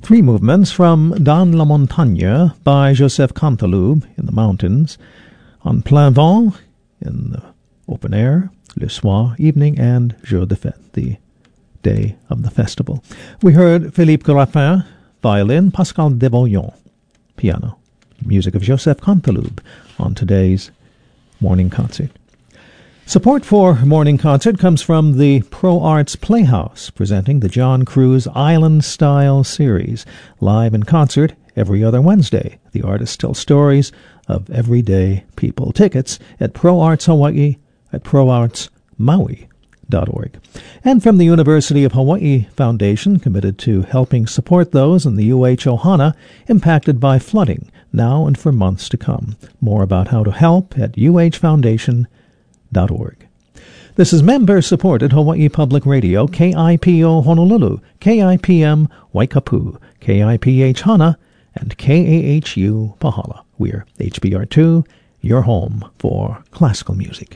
Three movements from Dans la Montagne by Joseph Canteloube in the mountains, En plein vent in the open air, Le soir, evening, and Jour de fête, the day of the festival. We heard Philippe Graffin, violin, Pascal Devoyon, piano. Music of Joseph Canteloube on today's morning concert. Support for Morning Concert comes from the Pro Arts Playhouse, presenting the John Cruz Island Style Series, live in concert every other Wednesday. The artists tell stories of everyday people. Tickets at Pro Arts Hawaii at proartsmaui.org. And from the University of Hawaii Foundation, committed to helping support those in the UH Ohana impacted by flooding, now and for months to come. More about how to help at uhfoundation.org. This is member-supported Hawaii Public Radio, KIPO Honolulu, KIPM Waikapu, KIPH Hana, and KAHU Pahala. We're HBR2, your home for classical music.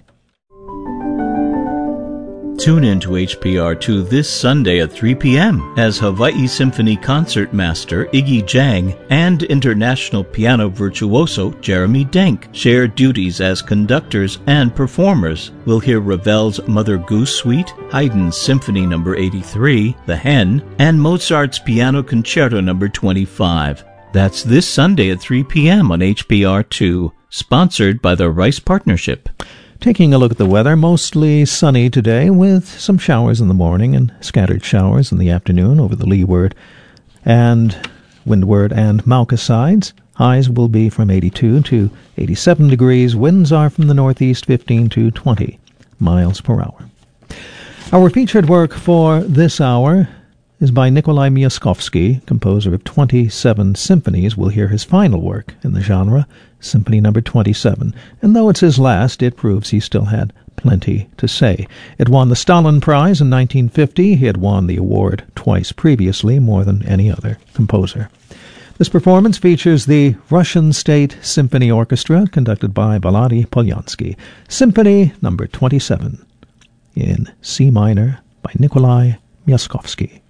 Tune in to HPR2 this Sunday at 3 p.m. as Hawaii Symphony Concert Master Iggy Jang and international piano virtuoso Jeremy Denk share duties as conductors and performers. We'll hear Ravel's Mother Goose Suite, Haydn's Symphony No. 83, The Hen, and Mozart's Piano Concerto No. 25. That's this Sunday at 3 p.m. on HPR2, sponsored by the Rice Partnership. Taking a look at the weather, mostly sunny today with some showers in the morning and scattered showers in the afternoon over the leeward and windward and Mauka sides. Highs will be from 82 to 87 degrees. Winds are from the northeast 15 to 20 miles per hour. Our featured work for this hour is by Nikolai Miaskovsky, composer of 27 symphonies. We'll hear his final work in the genre, Symphony No. 27. And though it's his last, it proves he still had plenty to say. It won the Stalin Prize in 1950. He had won the award twice previously, more than any other composer. This performance features the Russian State Symphony Orchestra, conducted by Valady Polyansky. Symphony No. 27 in C minor by Nikolai Miaskovsky.